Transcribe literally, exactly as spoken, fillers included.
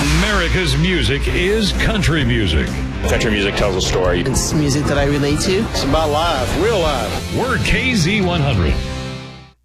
America's music is country music. Country music tells a story. It's music that I relate to. It's about life, real life. We're K Z one hundred.